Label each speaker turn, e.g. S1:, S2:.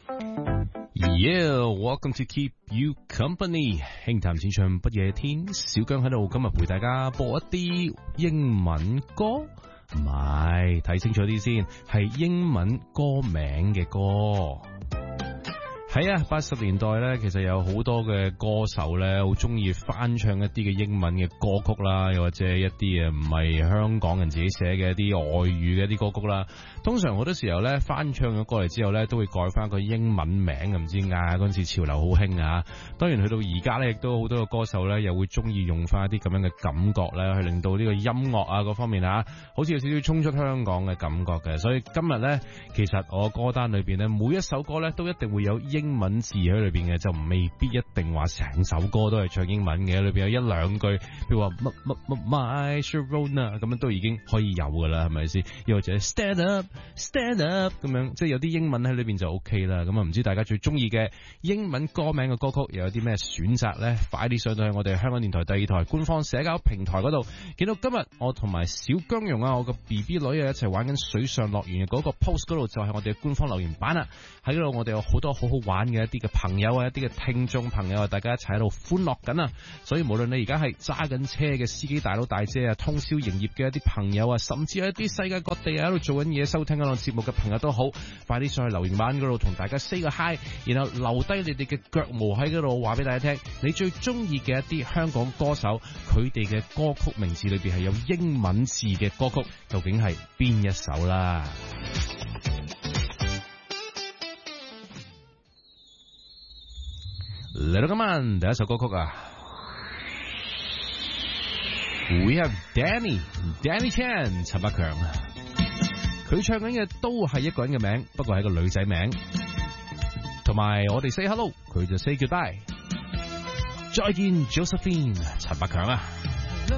S1: Yeah, welcome to Keep You Company。輕談淺唱不夜天，小姜喺度，今日陪大家播一啲英文歌，唔係，睇清楚啲先，係英文歌名嘅歌。係啊，80年代咧，其實有好多嘅歌手咧，好中意翻唱一啲嘅英文嘅歌曲啦，又或者一啲唔係香港人自己寫嘅一啲外語嘅一啲歌曲啦。通常好多時候咧，翻唱咗過嚟之後咧，都會改翻個英文名，唔知點解嗰陣時潮流好興啊。當然去到而家咧，亦都好多嘅歌手咧，又會中意用翻一啲咁樣嘅感覺咧，去令到呢個音樂啊嗰方面啊，好似有少少衝出香港嘅感覺嘅。所以今日咧，其實我歌單裏邊咧，每一首歌咧，都一定會有英文字喺裏邊嘅，就未必一定話成首歌都係唱英文嘅，裏邊有一兩句，譬如話My Sharona 咁樣都已經可以有噶啦，係咪先？又或者 Stand Up 咁樣，即係有啲英文喺裏邊就 OK 啦。咁啊，唔知大家最中意嘅英文歌名嘅歌曲又有啲咩選擇呢？快啲上到去我哋香港電台第二台官方社交平台嗰度，見到今日我同埋小姜蓉啊，我個 BB 女啊一齊玩緊水上樂園嘅嗰個 post 嗰度，就係我哋嘅官方留言版啦。喺嗰度我哋有好多好好玩嘅一啲嘅朋友啊，一啲嘅聽眾朋友啊，大家一齊喺度歡樂緊啊！所以無論你而家係揸緊車嘅司機大佬大姐啊，通宵營業嘅一啲朋友啊，甚至係一啲世界各地喺度做緊嘢收聽緊我節目嘅朋友都好，快啲上去留言板嗰度同大家 say 個 hi， 然後留低你哋嘅腳毛喺嗰度，話俾大家聽你最中意嘅一啲香港歌手，佢哋嘅歌曲名字裏邊係有英文字嘅歌曲，究竟係邊一首啦？嚟到今晚第一首歌曲啊 ，We have Danny Chan 陳百強，佢唱緊嘅都係一個人嘅名，不過係一個女仔名。同埋我哋 say hello， 佢就 say goodbye， 再見 Josephine 陳百強啊！